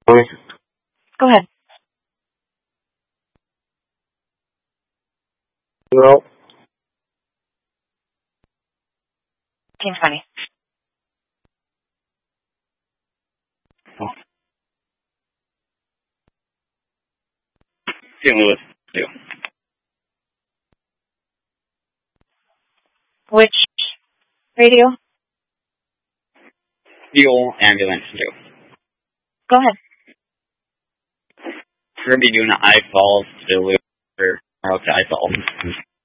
Go ahead. No. Team 20. St. Louis, 2. Which radio? Fuel Ambulance, 2. Go ahead. We're going to be doing an I Falls to Louis for tomorrow to I Falls.